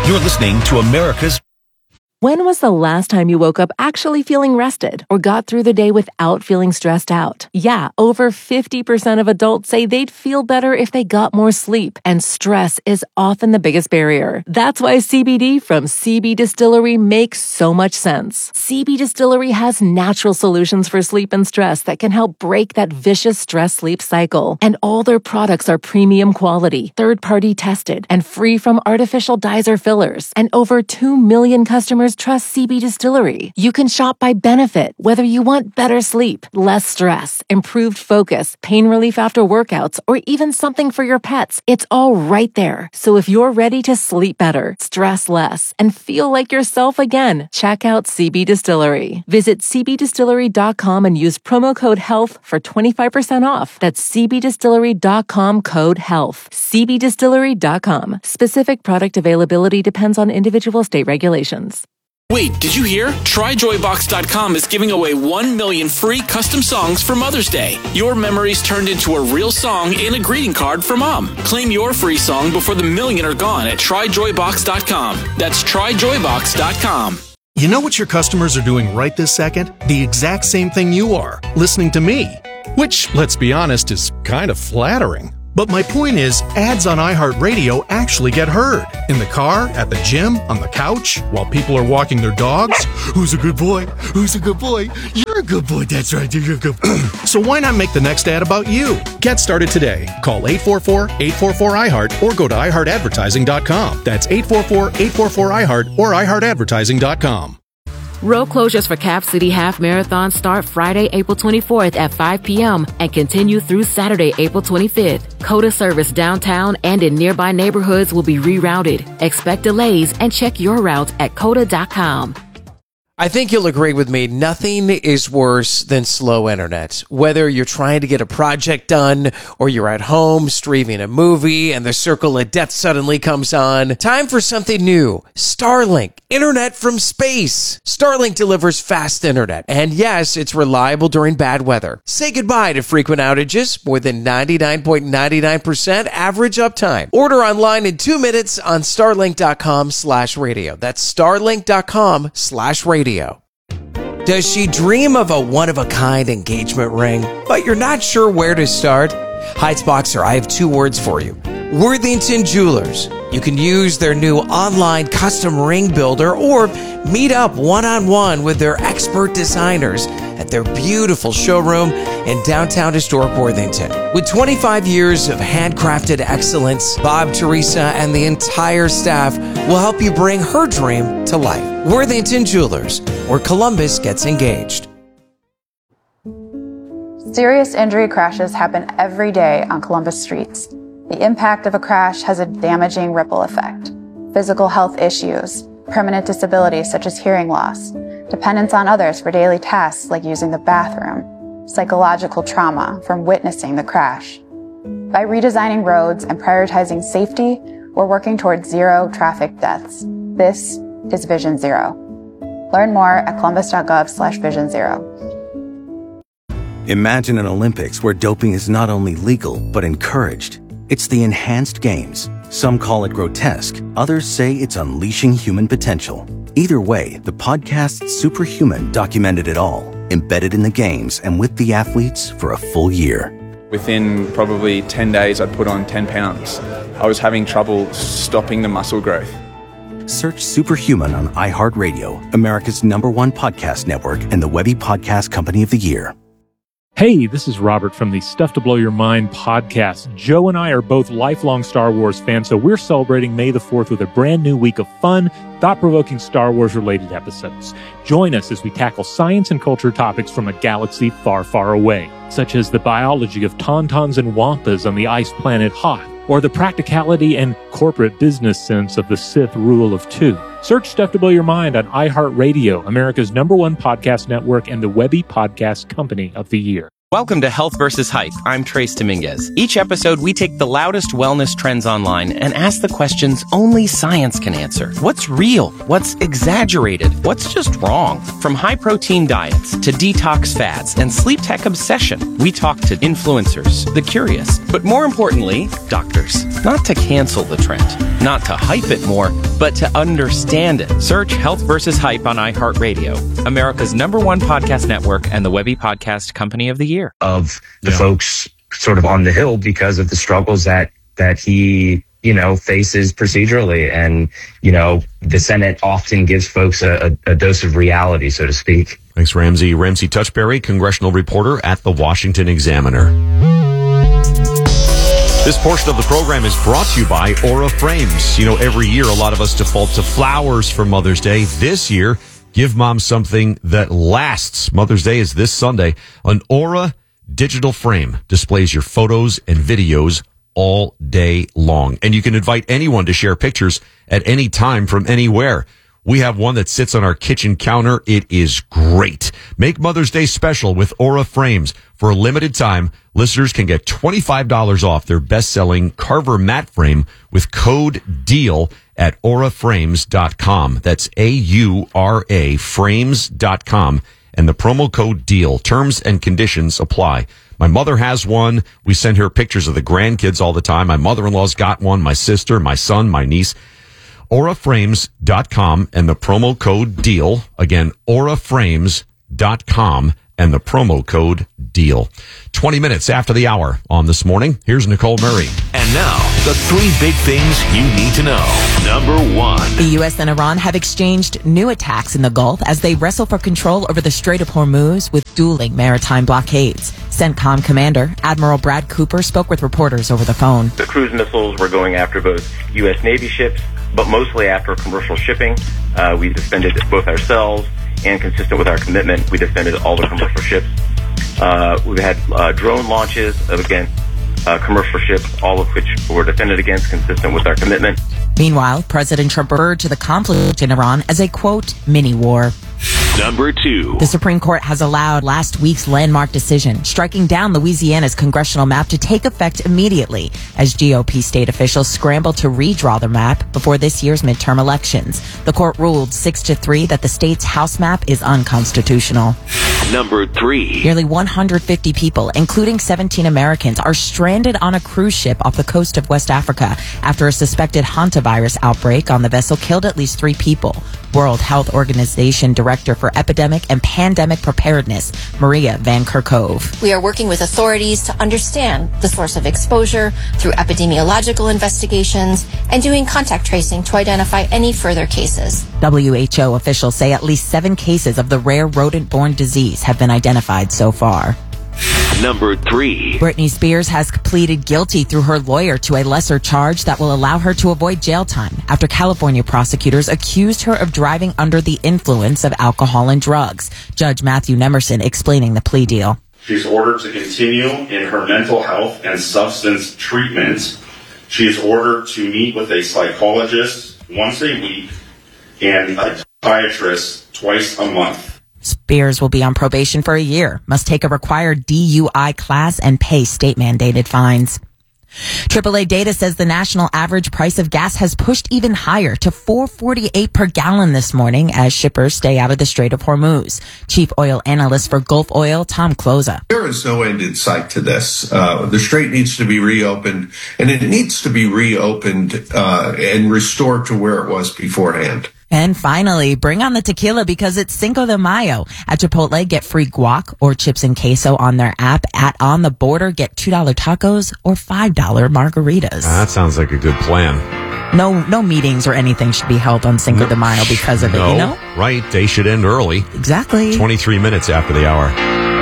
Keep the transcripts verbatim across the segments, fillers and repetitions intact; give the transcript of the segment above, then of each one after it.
You're listening to America's... When was the last time you woke up actually feeling rested or got through the day without feeling stressed out? Yeah, over fifty percent of adults say they'd feel better if they got more sleep, and stress is often the biggest barrier. That's why C B D from C B Distillery makes so much sense. C B Distillery has natural solutions for sleep and stress that can help break that vicious stress-sleep cycle. And all their products are premium quality, third-party tested, and free from artificial dyes or fillers. And over two million customers trust C B Distillery. You can shop by benefit, whether you want better sleep, less stress, improved focus, pain relief after workouts, or even something for your pets. It's all right there. So if you're ready to sleep better, stress less, and feel like yourself again, check out C B Distillery. Visit c b distillery dot com and use promo code HEALTH for twenty-five percent off. That's c b distillery dot com code HEALTH. c b distillery dot com. Specific product availability depends on individual state regulations. Wait, did you hear? Try joy box dot com is giving away one million free custom songs for Mother's Day. Your memories turned into a real song in a greeting card for Mom. Claim your free song before the million are gone at try joy box dot com. That's try joy box dot com. You know what your customers are doing right this second? The exact same thing you are, listening to me. Which, let's be honest, is kind of flattering. But my point is, ads on iHeartRadio actually get heard. In the car, at the gym, on the couch, while people are walking their dogs. Who's a good boy? Who's a good boy? You're a good boy. That's right. You're a good boy. So why not make the next ad about you? Get started today. Call eight four four, eight four four, I heart or go to i heart advertising dot com. That's eight four four, eight four four, I heart or i heart advertising dot com. Road closures for Cap City Half Marathon start Friday, April twenty-fourth at five p.m. and continue through Saturday, April twenty-fifth. COTA service downtown and in nearby neighborhoods will be rerouted. Expect delays and check your route at cota dot com. I think you'll agree with me. Nothing is worse than slow internet. Whether you're trying to get a project done or you're at home streaming a movie and the circle of death suddenly comes on. Time for something new. Starlink. Internet from space. Starlink delivers fast internet. And yes, it's reliable during bad weather. Say goodbye to frequent outages. More than ninety-nine point nine nine percent average uptime. Order online in two minutes on starlink dot com slash radio. That's starlink dot com slash radio. Does she dream of a one-of-a-kind engagement ring, but you're not sure where to start? Heights Boxer, I have two words for you. Worthington Jewelers. You can use their new online custom ring builder or meet up one-on-one with their expert designers at their beautiful showroom in downtown historic Worthington. With twenty-five years of handcrafted excellence, Bob, Teresa, and the entire staff will help you bring her dream to life. Worthington Jewelers, where Columbus gets engaged. Serious injury crashes happen every day on Columbus streets. The impact of a crash has a damaging ripple effect. Physical health issues, permanent disabilities such as hearing loss, dependence on others for daily tasks like using the bathroom, psychological trauma from witnessing the crash. By redesigning roads and prioritizing safety, we're working towards zero traffic deaths. This is Vision Zero. Learn more at columbus.gov slash vision zero. Imagine an Olympics where doping is not only legal, but encouraged. It's the enhanced games. Some call it grotesque. Others say it's unleashing human potential. Either way, the podcast Superhuman documented it all, embedded in the games and with the athletes for a full year. Within probably ten days, I'd put on ten pounds. I was having trouble stopping the muscle growth. Search Superhuman on iHeartRadio, America's number one podcast network and the Webby Podcast Company of the Year. Hey, this is Robert from the Stuff to Blow Your Mind podcast. Joe and I are both lifelong Star Wars fans, so we're celebrating May the fourth with a brand new week of fun, thought-provoking Star Wars-related episodes. Join us as we tackle science and culture topics from a galaxy far, far away, such as the biology of tauntauns and wampas on the ice planet Hoth, or the practicality and corporate business sense of the Sith rule of two. Search Stuff to Blow Your Mind on iHeartRadio, America's number one podcast network and the Webby Podcast Company of the Year. Welcome to Health versus. Hype. I'm Trace Dominguez. Each episode, we take the loudest wellness trends online and ask the questions only science can answer. What's real? What's exaggerated? What's just wrong? From high-protein diets to detox fads and sleep tech obsession, we talk to influencers, the curious, but more importantly, doctors. Not to cancel the trend, not to hype it more, but to understand it. Search Health versus. Hype on iHeartRadio, America's number one podcast network and the Webby Podcast Company of the Year. Of the Yeah. folks sort of on the Hill because of the struggles that that he, you know, faces procedurally. And, you know, the Senate often gives folks a, a, a dose of reality, so to speak. Thanks, Ramsey. Ramsey Touchberry, congressional reporter at the Washington Examiner. This portion of the program is brought to you by Aura Frames. You know, every year a lot of us default to flowers for Mother's Day. This year, give mom something that lasts. Mother's Day is this Sunday. An Aura digital frame displays your photos and videos all day long. And you can invite anyone to share pictures at any time from anywhere. We have one that sits on our kitchen counter. It is great. Make Mother's Day special with Aura Frames. For a limited time, listeners can get twenty-five dollars off their best-selling Carver mat frame with code DEAL at aura frames dot com. That's A U R A frames dot com. And the promo code DEAL. Terms and conditions apply. My mother has one. We send her pictures of the grandkids all the time. My mother-in-law's got one. My sister, my son, my niece. aura frames dot com and the promo code DEAL. Again, aura frames dot com and the promo code DEAL. twenty minutes after the hour on This Morning. Here's Nicole Murray. And now, the three big things you need to know. Number one. The U S and Iran have exchanged new attacks in the Gulf as they wrestle for control over the Strait of Hormuz with dueling maritime blockades. CENTCOM Commander Admiral Brad Cooper spoke with reporters over the phone. The cruise missiles were going after both U S Navy ships, but mostly after commercial shipping. Uh, we defended both ourselves and, consistent with our commitment, we defended all the commercial ships. Uh, we've had uh, drone launches of, again, uh, commercial ships, all of which were defended against, consistent with our commitment. Meanwhile, President Trump referred to the conflict in Iran as a, quote, mini-war. Number two. The Supreme Court has allowed last week's landmark decision, striking down Louisiana's congressional map to take effect immediately as G O P state officials scramble to redraw the map before this year's midterm elections. The court ruled six to three that the state's House map is unconstitutional. Number three. Nearly one hundred fifty people, including seventeen Americans, are stranded on a cruise ship off the coast of West Africa after a suspected hantavirus outbreak on the vessel killed at least three people. World Health Organization Director for Epidemic and Pandemic Preparedness, Maria Van Kerkhove. We are working with authorities to understand the source of exposure through epidemiological investigations and doing contact tracing to identify any further cases. W H O officials say at least seven cases of the rare rodent-borne disease have been identified so far. Number three. Britney Spears has pleaded guilty through her lawyer to a lesser charge that will allow her to avoid jail time after California prosecutors accused her of driving under the influence of alcohol and drugs. Judge Matthew Nemerson explaining the plea deal. She's ordered to continue in her mental health and substance treatment. She is ordered to meet with a psychologist once a week and a psychiatrist twice a month. Spears will be on probation for a year, must take a required D U I class, and pay state-mandated fines. triple A data says the national average price of gas has pushed even higher to four dollars and forty-eight cents per gallon this morning as shippers stay out of the Strait of Hormuz. Chief oil analyst for Gulf Oil, Tom Closa. There is no end in sight to this. Uh, the Strait needs to be reopened, and it needs to be reopened uh, and restored to where it was beforehand. And finally, bring on the tequila because it's Cinco de Mayo. At Chipotle, get free guac or chips and queso on their app. At On the Border, get two dollar tacos or five dollar margaritas. That sounds like a good plan. No no meetings or anything should be held on Cinco no. de Mayo because of no, it, you know? Right, they should end early. Exactly. twenty-three minutes after the hour.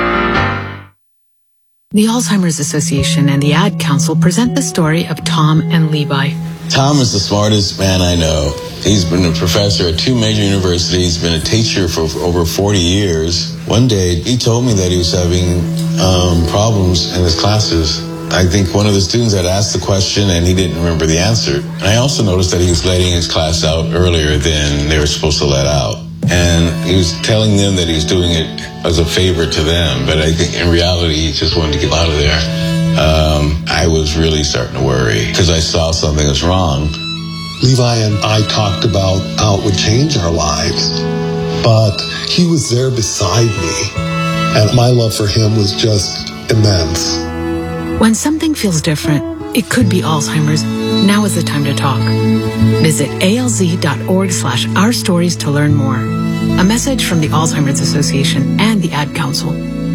The Alzheimer's Association and the Ad Council present the story of Tom and Levi. Tom is the smartest man I know. He's been a professor at two major universities, been a teacher for over forty years. One day, he told me that he was having um, problems in his classes. I think one of the students had asked the question and he didn't remember the answer. And I also noticed that he was letting his class out earlier than they were supposed to let out. And he was telling them that he was doing it as a favor to them, but I think in reality he just wanted to get out of there. Um, I was really starting to worry because I saw something was wrong. Levi and I talked about how it would change our lives, but he was there beside me, and my love for him was just immense. When something feels different, it could be Alzheimer's. Now is the time to talk. Visit alz.org slash our stories to learn more. A message from the Alzheimer's Association and the Ad Council.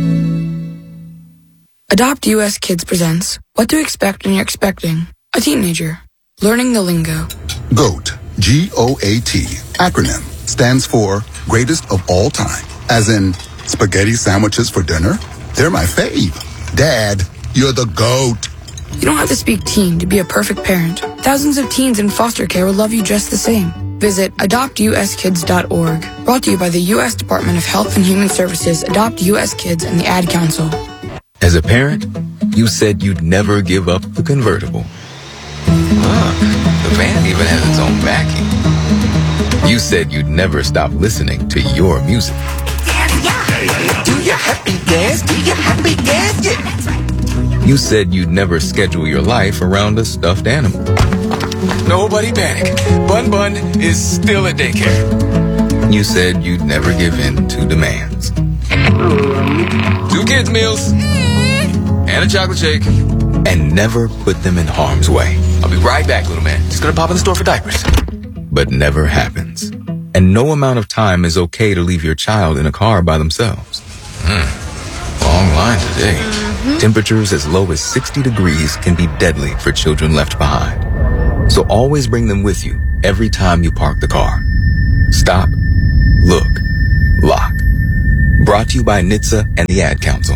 Adopt U S Kids presents What to Expect When You're Expecting a Teenager. Learning the lingo. GOAT, G O A T, acronym, stands for Greatest of All Time. As in, spaghetti sandwiches for dinner? They're my fave. Dad, you're the GOAT. You don't have to speak teen to be a perfect parent. Thousands of teens in foster care will love you just the same. Visit adopt u s kids dot org. Brought to you by the U S Department of Health and Human Services, Adopt U S Kids, and the Ad Council. As a parent, you said you'd never give up the convertible. Look, the van even has its own backing. You said you'd never stop listening to your music. Do you happy dance? Do you happy dance? Yeah. That's right. You said you'd never schedule your life around a stuffed animal. Nobody panic. Bun Bun is still at daycare. You said you'd never give in to demands. Two kids' meals. And a chocolate shake. And never put them in harm's way. I'll be right back, little man. Just gonna pop in the store for diapers. But never happens. And no amount of time is okay to leave your child in a car by themselves. Hmm. Long line today. Mm-hmm. Temperatures as low as sixty degrees can be deadly for children left behind. So always bring them with you every time you park the car. Stop, look, lock. Brought to you by N H T S A and the Ad Council.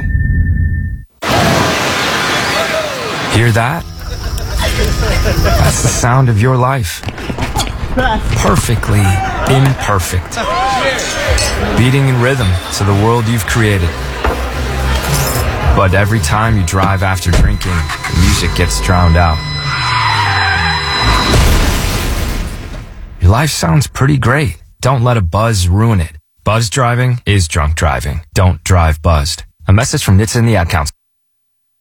Hear that? That's the sound of your life. Perfectly imperfect. Beating in rhythm to the world you've created. But every time you drive after drinking, the music gets drowned out. Your life sounds pretty great. Don't let a buzz ruin it. Buzz driving is drunk driving. Don't drive buzzed. A message from N H T S A and the Ad Council.